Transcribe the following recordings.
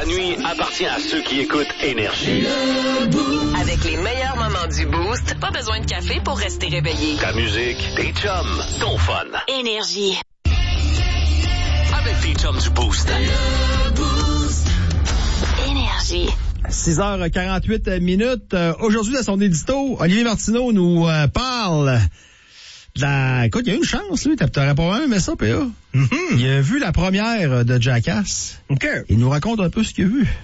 la nuit appartient à ceux qui écoutent Énergie. Avec les meilleurs moments du Boost, pas besoin de café pour rester réveillé. Ta musique, tes chums, ton fun. Énergie. Avec tes chums du Boost. Énergie. 6h48 . Aujourd'hui, dans son édito, Olivier Martineau nous parle de la... Écoute, il y a eu une chance, lui. T'aurais pas aimé ça, PA. Il a vu la première de Jackass. OK. Il nous raconte un peu ce qu'il a vu.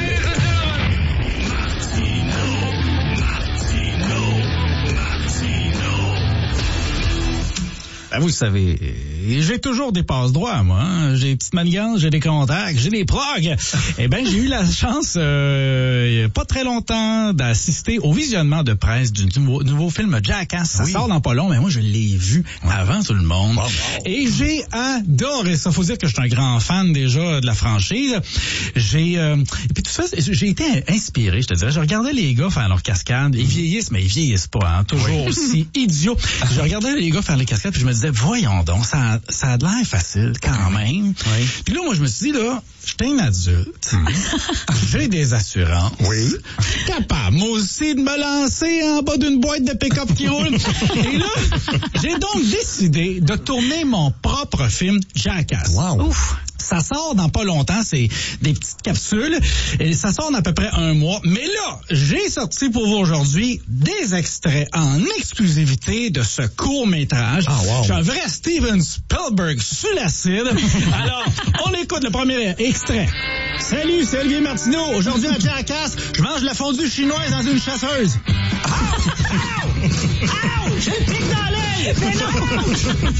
Ben, vous savez, j'ai toujours des passe-droits, moi. Hein? J'ai des petites manigances, j'ai des contacts, j'ai des progs. Eh ben, j'ai eu la chance, il y a pas très longtemps, d'assister au visionnement de presse du nouveau film Jackass. Ça sort dans pas long, mais moi, je l'ai vu avant tout le monde. Wow. Et j'ai adoré ça. Faut dire que je suis un grand fan déjà de la franchise. Et puis tout ça, j'ai été inspiré, je te dirais. Je regardais les gars faire leurs cascades. Ils vieillissent, mais ils vieillissent pas, hein. Toujours aussi idiots. Je regardais les gars faire les cascades, puis je me disais, voyons donc, ça a de l'air facile quand même. Oui. Puis là, moi, je me suis dit, là, j'étais un adulte. J'ai des assurances. Oui. Capable, moi aussi, de me lancer en bas d'une boîte de pick-up qui roule. Et là, j'ai donc décidé de tourner mon propre film Jackass. Wow. Ouf. Ça sort dans pas longtemps, c'est des petites capsules, et ça sort dans à peu près un mois. Mais là, j'ai sorti pour vous aujourd'hui des extraits en exclusivité de ce court-métrage. Ah, wow. Je suis un vrai Steven Spielberg sur l'acide. Alors, on écoute le premier extrait. Salut, c'est Olivier Martineau. Aujourd'hui à Jackass, je mange la fondue chinoise dans une chasseuse. J'ai le pic dans l'œil! Mais non!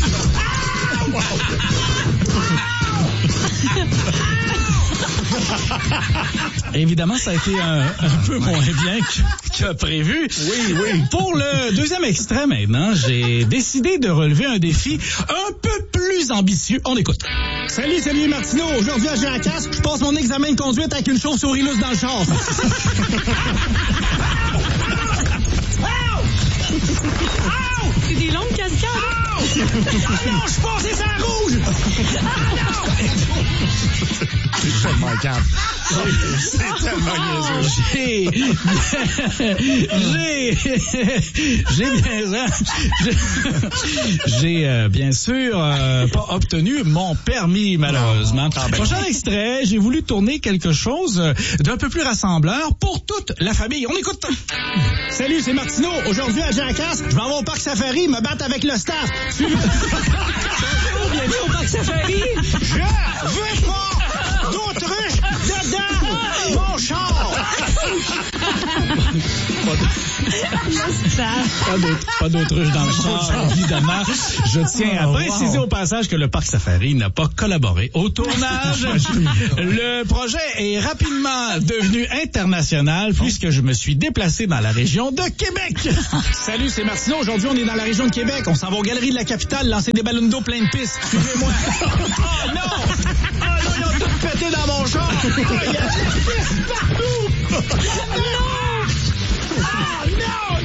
Évidemment, ça a été un peu moins bien que prévu. Oui. Pour le deuxième extrait maintenant, j'ai décidé de relever un défi un peu plus ambitieux. On écoute. Salut, c'est Olivier Martineau. Aujourd'hui à Jackass, je passe mon examen de conduite avec une chauve-souris lousse dans le char. C'est des longues cascades. Oh non, je suis passé sur la rouge! C'est tellement calme. C'est tellement J'ai bien sûr pas obtenu mon permis, malheureusement. Prochain extrait, j'ai voulu tourner quelque chose d'un peu plus rassembleur pour toute la famille. On écoute. Salut, c'est Martineau. Aujourd'hui à Jackass, je vais au parc safari me battre avec le staff. Bienvenue au parc safari. Je veux pas d'autruche dedans mon char. Pas d'autruche dans le char, évidemment. Je tiens à préciser au passage que le parc safari n'a pas collaboré au tournage. Le projet est rapidement devenu international puisque je me suis déplacé dans la région de Québec. Salut, c'est Martineau. Aujourd'hui, on est dans la région de Québec. On s'en va aux Galeries de la Capitale lancer des ballons d'eau plein de pistes. Suivez-moi. Oh non! Oh non, ils ont tout pété dans mon char! Oh, il y a des pistes partout! Non! Oh non!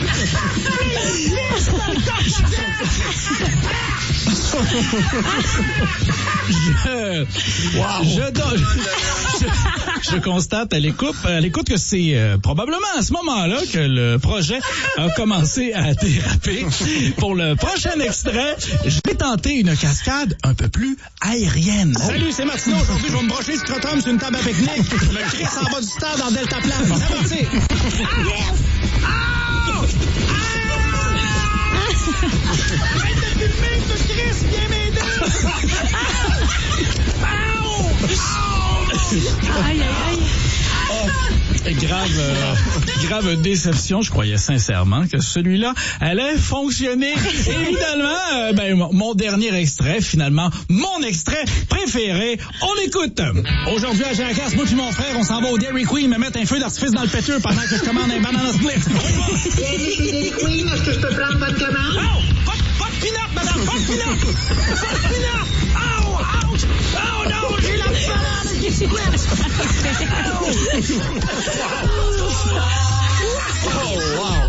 Je constate à l'écoute que c'est probablement à ce moment-là que le projet a commencé à déraper. Pour le prochain extrait, je vais tenter une cascade un peu plus aérienne. Salut, c'est Martineau. Aujourd'hui, je vais me brocher le scrotum sur une table à pique-nique. Le Chris en bas du stade en deltaplane. C'est parti. Arrête de filmer, ce Chris, viens m'aider! Aïe, aïe, aïe. Grave déception. Je croyais sincèrement que celui-là allait fonctionner. Évidemment, mon dernier extrait, finalement, mon extrait préféré. On écoute. Aujourd'hui à Jackass, moi puis mon frère, on s'en va au Dairy Queen me mettre un feu d'artifice dans le péteux pendant que je commande un banana split. Dairy Queen, est-ce que je peux prendre votre commande? Oh! Pas de pinot, madame! Pas de pinot! Pas de pinot! Oh! Ouch! Oh non! J'ai la banane qui split! Oh, wow!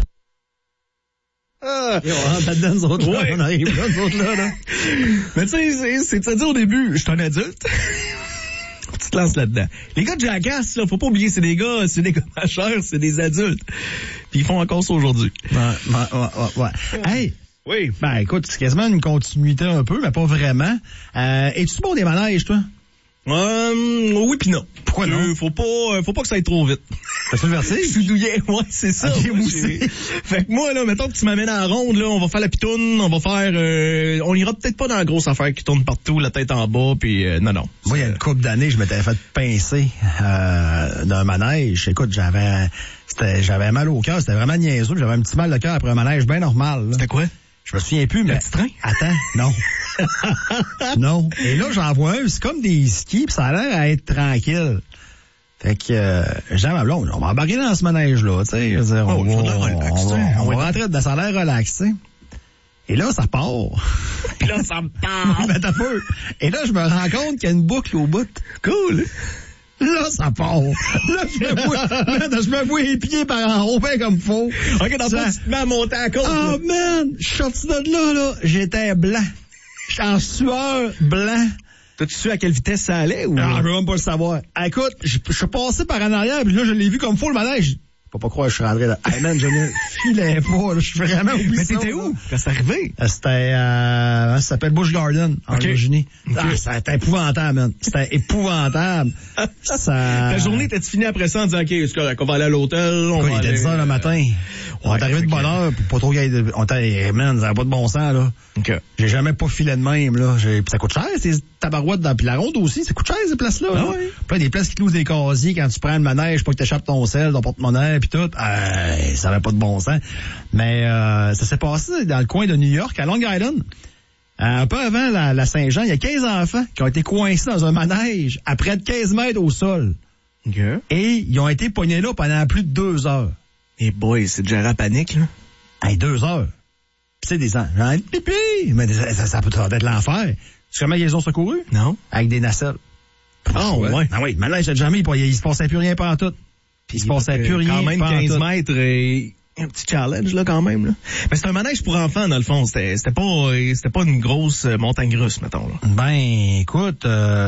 On rentre là-dedans, nous autres, là. On arrive là, nous autres, là. Mais tu sais, c'est-à-dire au début, je suis un adulte. se lancent là-dedans. Les gars de Jackass, là, faut pas oublier, c'est des gars majeurs, c'est des adultes. Puis ils font encore ça aujourd'hui. Ouais. Hey! Oui. Ben, écoute, c'est quasiment une continuité un peu, mais pas vraiment. Es-tu bon des manèges, toi? Oui pis non. Pourquoi non? Faut pas que ça aille trop vite. T'as-tu le vertige? Je suis douillet, ouais, c'est ça. Ok, moi, moi aussi. Fait que moi, là, mettons que tu m'amènes en ronde, là, on va faire la pitoune, on va faire, on ira peut-être pas dans la grosse affaire qui tourne partout, la tête en bas, puis non. Moi, il y a une couple d'années, je m'étais fait pincer d'un manège. Écoute, j'avais mal au cœur, c'était vraiment niaiseux. J'avais un petit mal de cœur après un manège bien normal. C'était quoi? Je me souviens plus, mais... Le petit train? Attends, non. Non. Et là, j'en vois un, c'est comme des skis, pis ça a l'air à être tranquille. Fait que, j'ai ma blonde, on va embarquer dans ce manège-là, tu sais. On va rentrer dedans, ça a l'air relax, tu sais. Et là, ça part. Puis là, ça me part. Mais t'as peu. Et là, je me rends compte qu'il y a une boucle au bout. Cool. Là, ça part. Là, je me vois les pieds par en haut, ben comme faux. OK, dans ça, tu te mets à monter à côte. Oh, man! Je suis sorti de là, j'étais blanc. J'étais en sueur blanc. T'as-tu su à quelle vitesse ça allait, ou? Non, je veux même pas le savoir. Écoute, je suis passé par en arrière, puis là, je l'ai vu comme faux, le manège. Faut pas croire que je suis rentré là. Hey, man, je ne filais pas, là. Je suis vraiment oublié. Mais t'étais où quand c'est arrivé? C'était, ça s'appelle Busch Garden, en Virginie. Okay. Ah, c'était épouvantable, man. C'était épouvantable. Ta journée, était-tu finie après ça en disant, OK, c'est correct, on va aller à l'hôtel, il était 10 heures le matin. On est arrivé de bonne heure, pour pas trop qu'il y ait man, ça n'a pas de bon sens, là. OK. J'ai jamais pas filé de même, là. Puis ça coûte cher, ces tabarouettes puis la ronde aussi, ça coûte cher, ces places-là. Ah là. ouais. Puis là, des places qui clouent des casiers quand tu prends le manège, pas que t'échappes ton sel, ton porte-monnaie, puis tout. Ça avait pas de bon sens. Mais ça s'est passé dans le coin de New York, à Long Island. Un peu avant la Saint-Jean, il y a 15 enfants qui ont été coincés dans un manège à près de 15 mètres au sol. Okay. Et ils ont été pognés là pendant plus de 2 heures. Et boy, c'est déjà la panique, là. Hey, 2 heures. Pis c'est des enfants. Pipi! Mais ça peut être l'enfer. Tu sais comment ils les ont secourus? Non. Avec des nacelles. Oh, ouais. Ah oui, le manège de jamais, il se passait plus rien pendant tout. Puis il se passait plus rien. Quand même, pendant 15 tout. mètres et un petit challenge, là, quand même, là. Mais c'est un manège pour enfants, dans le fond. C'était pas une grosse montagne russe, mettons, là. Ben, écoute,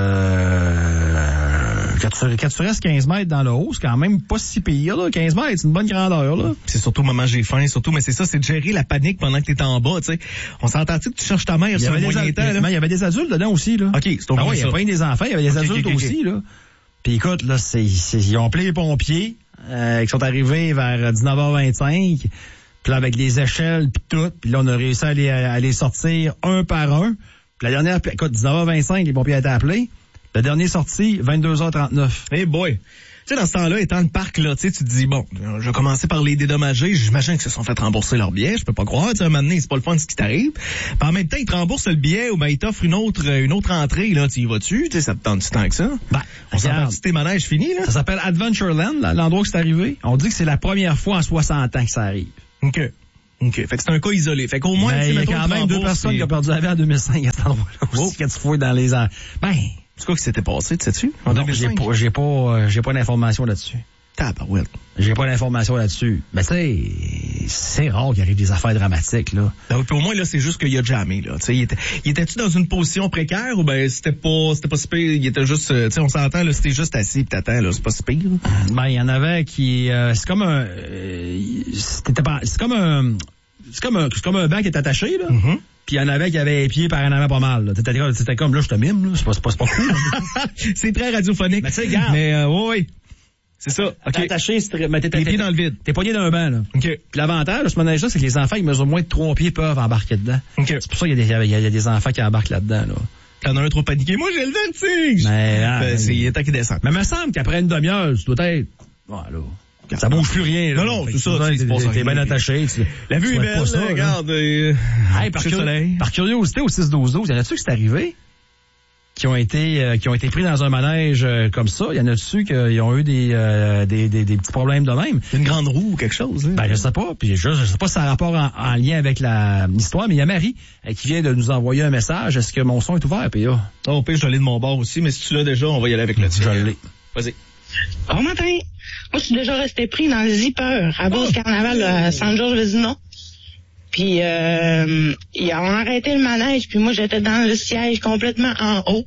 quand tu restes 15 mètres dans le haut, c'est quand même pas si pire, là. 15 mètres, c'est une bonne grandeur, là. C'est surtout le moment où j'ai faim, surtout, mais c'est ça, c'est de gérer la panique pendant que t'es en bas, tu sais. On s'entend-tu que tu cherches ta mère sur le moyen temps, là? Il y avait des adultes dedans aussi, là. OK, c'est au moins il y a pas eu des enfants, il y avait des adultes aussi, là. Puis écoute, là, ils ont appelé les pompiers, qui sont arrivés vers 19h25, puis là, avec des échelles puis tout, puis là, on a réussi à les sortir un par un. Puis la dernière, écoute, 19h25, les pompiers ont été appelés. La dernière sortie, 22h39. Hey boy! Tu sais, dans ce temps-là, étant le parc, là, tu sais, tu te dis, bon, je vais commencer par les dédommager. J'imagine qu'ils se sont fait rembourser leur billet. Je peux pas croire. Tu sais, un moment donné, c'est pas le fun ce qui t'arrive. Puis en même temps, ils te remboursent le billet ou ben ils t'offrent une autre entrée, là. Tu y vas-tu? Tu sais, ça te tente du temps que ça? Ben, on s'en tes manèges finis, là? Ça s'appelle Adventureland, l'endroit où c'est arrivé. On dit que c'est la première fois en 60 ans que ça arrive. OK. Fait que c'est un cas isolé. Fait qu'au moins, il y a quand même 2 personnes qui ont perdu la vie en 2005 à cet endroit-là aussi, quand tu fouilles dans les ans. Ben, c'est quoi qui s'était passé, tu sais-tu? Non, j'ai pas d'informations là-dessus. Tabarouette. J'ai pas d'informations là-dessus. Mais tu sais, c'est rare qu'il arrive des affaires dramatiques, là. Ben oui, puis au moins, là, c'est juste qu'il a jamais, là. Tu sais, il était-tu dans une position précaire ou ben c'était pas si pire, il était juste, tu sais, on s'entend, là, c'était juste assis pis t'attends, là, c'est pas si pire, là. Ben, il y en avait qui, c'est comme un banc qui est attaché, là. Mm-hmm. Puis il y en avait qui avaient les pieds par en avant pas mal, là. C'était comme, là, je te mime, là. C'est pas cool. C'est très radiophonique. Mais tu sais, regarde. Mais, oui. C'est ça. T'es attaché, mais t'es les pieds dans le vide. T'es pogné d'un banc, là. OK. Puis l'avantage de ce manège-là, c'est que les enfants, ils mesurent moins de 3 pieds, peuvent embarquer dedans. OK. C'est pour ça qu'il y a des enfants qui embarquent là-dedans, là. T'en as un trop paniqué. Moi, j'ai le vertige. Mais, il est temps qu'il descende. Mais il me semble qu'après une demi-heure, tu dois être, voilà. Ça bouge plus rien, là. Non, c'est ça. T'es bien attaché. La vue est belle, ça, regarde. Par curiosité, au 6-12-12, y en a-tu qui c'est arrivé? Qui ont été pris dans un manège comme ça? Y en a-tu qui ont eu des petits problèmes de même? Une grande roue ou quelque chose? Hein? Ben, je sais pas. Puis je sais pas si ça a rapport en lien avec l'histoire, mais il y a Marie qui vient de nous envoyer un message. Est-ce que mon son est ouvert, PA? Oh, pire, je l'ai de mon bord aussi, mais si tu l'as déjà, on va y aller avec le tien. Je l'ai. Vas-y. Bon matin. Moi, je suis déjà resté pris dans le zipper à Beauce Carnaval à Saint-Georges-Vézina. Puis, ils ont arrêté le manège, puis moi, j'étais dans le siège complètement en haut.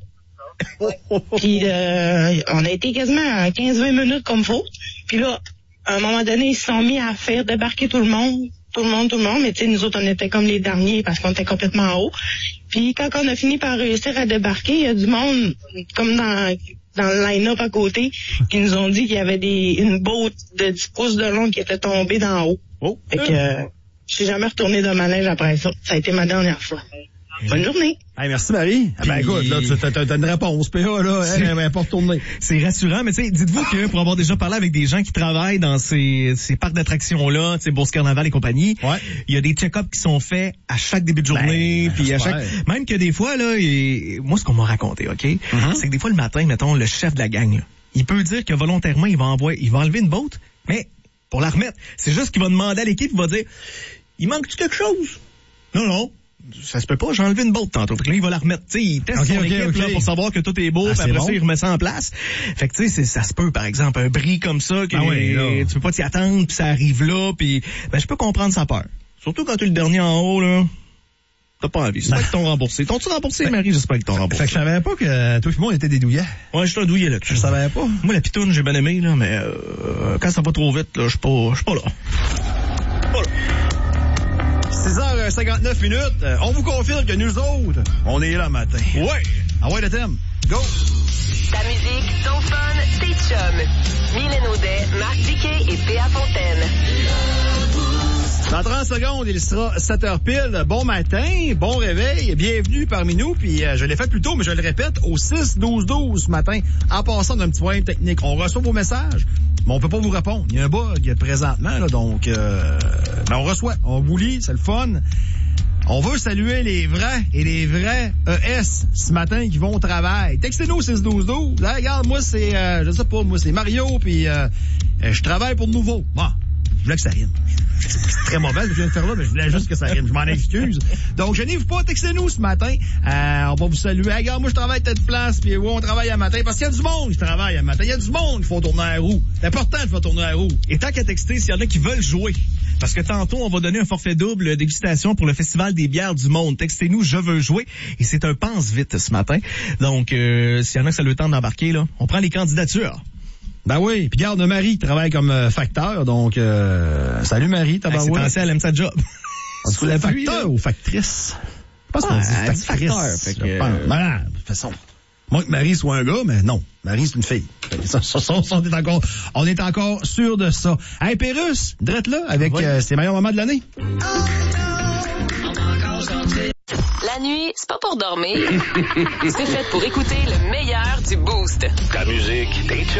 Puis on a été quasiment à 15-20 minutes comme faut. Puis là, à un moment donné, ils se sont mis à faire débarquer tout le monde. Mais tu sais, nous autres, on était comme les derniers parce qu'on était complètement en haut. Puis quand on a fini par réussir à débarquer, il y a du monde, comme dans le line-up à côté, qui nous ont dit qu'il y avait une botte de 10 pouces de long qui était tombée d'en haut. Fait que je suis jamais retourné de manège après ça. Ça a été ma dernière fois. Bonne journée. Hey, merci Marie. Ben écoute, là, t'as une réponse. PA, là, elle va pas retourner. C'est rassurant, mais tu sais, dites-vous que pour avoir déjà parlé avec des gens qui travaillent dans ces parcs d'attractions-là, tu sais, Bourse Carnaval et compagnie, il y a des check-ups qui sont faits à chaque début de journée, puis à chaque, même que des fois, là, moi, ce qu'on m'a raconté, OK, c'est que des fois, le matin, mettons, le chef de la gang, là, il peut dire que volontairement, il va enlever une botte, mais pour la remettre, c'est juste qu'il va demander à l'équipe, il va dire, il manque-tu quelque chose? Non. Ça se peut pas, j'ai enlevé une botte tantôt. Fait que là, il va la remettre. Tu sais, il teste son équipe là, pour savoir que tout est beau, puis après ça, il remet ça en place. Fait que tu sais, ça se peut, par exemple, un bris comme ça, que tu peux pas t'y attendre, puis ça arrive là, puis je peux comprendre sa peur. Surtout quand tu es le dernier en haut, là. T'as pas envie. J'espère qu'ils t'ont remboursé. T'ont-tu remboursé, Marie? J'espère qu'ils t'ont remboursé. Fait que je savais pas que toi et moi, on était des douillets. Ouais, je suis un douillet là-dessus. Je savais pas. Moi, la pitoune, j'ai bien aimé, là, mais quand ça va trop vite, là, je suis pas là. 6h59 minutes. On vous confirme que nous autres, on est là matin. Ouais. Ah ouais, le thème. Go. Ta musique, ton fun, tes chums. Mylène Audet, Marc Diquet et P.A. Fontaine. Dans 30 secondes, il sera 7h pile. Bon matin, bon réveil, bienvenue parmi nous. Puis je l'ai fait plus tôt, mais je le répète, au 6-12-12 ce matin, en passant d'un petit problème technique. On reçoit vos messages, mais on peut pas vous répondre. Il y a un bug présentement, là, donc on reçoit, on vous lit, c'est le fun. On veut saluer les vrais et les vrais ES ce matin qui vont au travail. Textez-nous au 6-12-12. Là, regarde, moi c'est, je sais pas, moi c'est Mario, puis je travaille pour Nouveau. Bon, je voulais que ça rime. C'est très mauvais ce que je viens de faire là, mais je voulais juste que ça rime. Je m'en excuse. Donc, gênez-vous pas, textez-nous ce matin. On va vous saluer. Hey, regarde, moi, je travaille à telle place, puis on travaille à matin. Parce qu'il y a du monde qui travaille à matin. Il y a du monde qui faut tourner à la roue. C'est important de faire tourner à la roue. Et tant qu'à texter, s'il y en a qui veulent jouer, parce que tantôt, on va donner un forfait double dégustation pour le Festival des bières du monde. Textez-nous, je veux jouer. Et c'est un pense-vite ce matin. Donc, s'il y en a que ça a le temps d'embarquer, là, on prend les candidatures. Ben oui, puis garde Marie travaille comme facteur, donc salut Marie, t'as c'est pensé, elle aime sa job. C'est la facteur ou factrice? Je pense qu'on dit factrice. Fait que... Voilà, de toute façon. Moi que Marie soit un gars, mais non, Marie c'est une fille. On est encore sûr de ça. Hey Pérus, drette là avec ses meilleurs moments de l'année. La nuit, c'est pas pour dormir. C'est fait pour écouter le meilleur du Boost. Ta musique, tes chums.